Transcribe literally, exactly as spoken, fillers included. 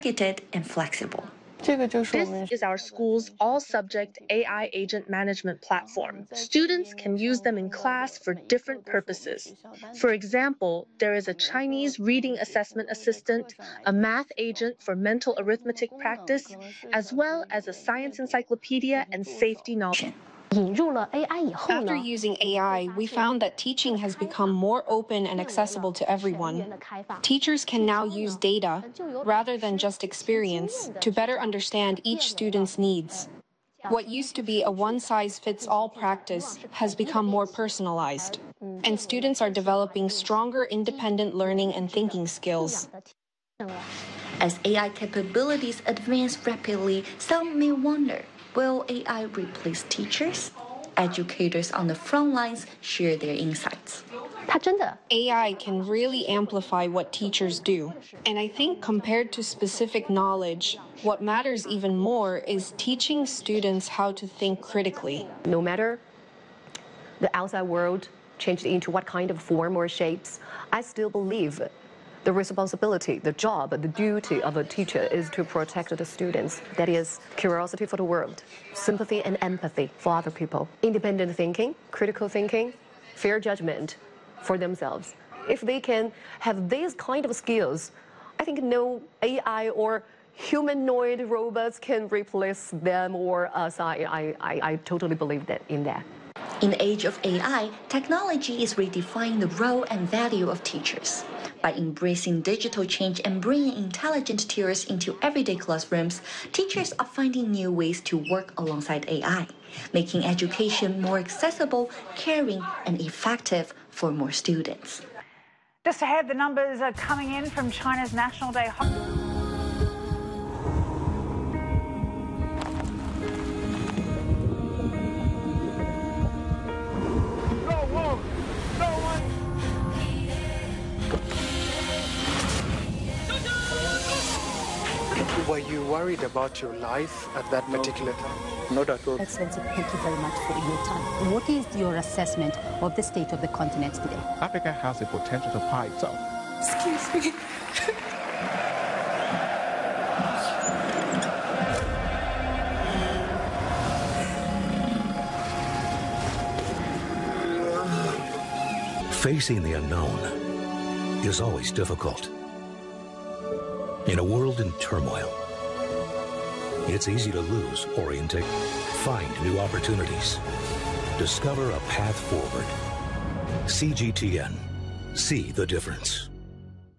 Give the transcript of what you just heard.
targeted and flexible. This is our school's all-subject A I agent management platform. Students can use them in class for different purposes. For example, there is a Chinese reading assessment assistant, a math agent for mental arithmetic practice, as well as a science encyclopedia and safety knowledge. After using A I, we found that teaching has become more open and accessible to everyone. Teachers can now use data, rather than just experience, to better understand each student's needs. What used to be a one-size-fits-all practice has become more personalized, and students are developing stronger independent learning and thinking skills. As A I capabilities advance rapidly, some may wonder, will A I replace teachers? Educators on the front lines share their insights. A I can really amplify what teachers do. And I think compared to specific knowledge, what matters even more is teaching students how to think critically. No matter the outside world changed into what kind of form or shapes, I still believe the responsibility, the job, the duty of a teacher is to protect the students. That is curiosity for the world, sympathy and empathy for other people, independent thinking, critical thinking, fair judgment for themselves. If they can have these kind of skills, I think no A I or humanoid robots can replace them or us. I, I, I totally believe that in that. In the age of A I, technology is redefining the role and value of teachers. By embracing digital change and bringing intelligent tutors into everyday classrooms, teachers are finding new ways to work alongside A I, making education more accessible, caring, and effective for more students. Just ahead, the numbers are coming in from China's National Day. Were you worried about your life at that particular time? Not at all. Excellency, thank you very much for your time. What is your assessment of the state of the continent today? Africa has the potential to power itself. Excuse me. Facing the unknown is always difficult. In a world in turmoil, it's easy to lose orientation. Find new opportunities. Discover a path forward. C G T N. See the difference.